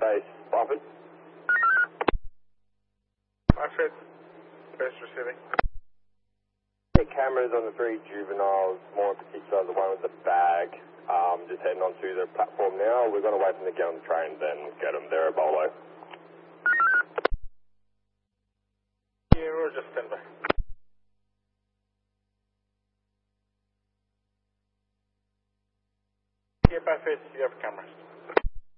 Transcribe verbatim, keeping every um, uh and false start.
base, Buffett. Buffett, base receiving. The cameras on the three juveniles, more in particular the one with the bag, um, just heading onto the platform now. We're going to wait for them to get on the train, then get them there at Bolo. Yeah, we're just stand by. Yeah, Buffett, you have cameras.